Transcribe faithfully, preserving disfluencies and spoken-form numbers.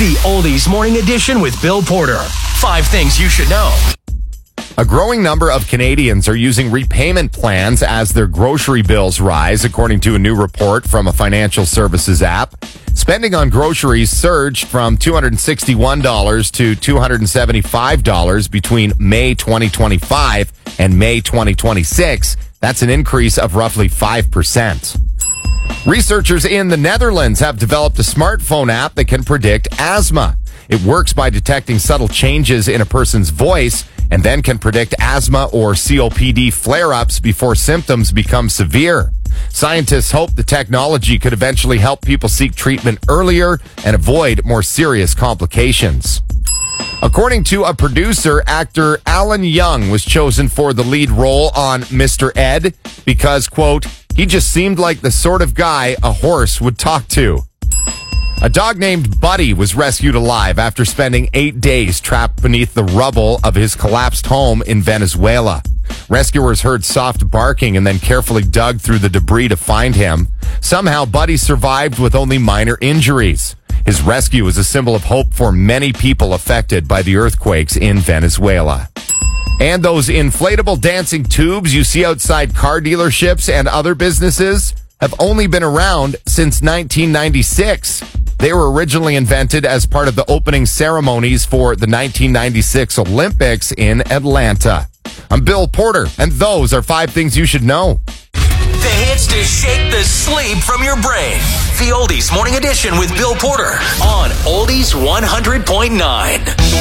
The Oldies Morning Edition with Bill Porter. Five things you should know. A growing number of Canadians are using repayment plans as their grocery bills rise, according to a new report from a financial services app. Spending on groceries surged from two hundred sixty-one dollars to two hundred seventy-five dollars between May twenty twenty-five and May twenty twenty-six. That's an increase of roughly five percent. Researchers in the Netherlands have developed a smartphone app that can predict asthma. It works by detecting subtle changes in a person's voice and then can predict asthma or C O P D flare-ups before symptoms become severe. Scientists hope the technology could eventually help people seek treatment earlier and avoid more serious complications. According to a producer, actor Alan Young was chosen for the lead role on Mister Ed because, quote, he just seemed like the sort of guy a horse would talk to. A dog named Buddy was rescued alive after spending eight days trapped beneath the rubble of his collapsed home in Venezuela. Rescuers heard soft barking and then carefully dug through the debris to find him. Somehow, Buddy survived with only minor injuries. His rescue is a symbol of hope for many people affected by the earthquakes in Venezuela. And those inflatable dancing tubes you see outside car dealerships and other businesses have only been around since nineteen ninety-six. They were originally invented as part of the opening ceremonies for the nineteen ninety-six Olympics in Atlanta. I'm Bill Porter, and those are five things you should know. The hits to shake the sleep from your brain. The Oldies Morning Edition with Bill Porter on Oldies one hundred point nine.